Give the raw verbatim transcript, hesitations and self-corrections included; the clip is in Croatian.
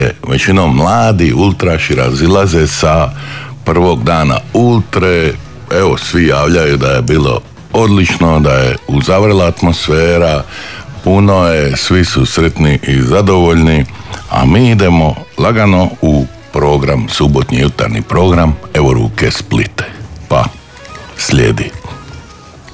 većinom mladi ultraši razilaze sa prvog dana ultre. Evo, svi javljaju da je bilo odlično, da je uzavrela atmosfera, puno je, svi su sretni i zadovoljni, a mi idemo lagano u program, subotnji jutarnji program Evo ruke Splite. Pa, slijedi.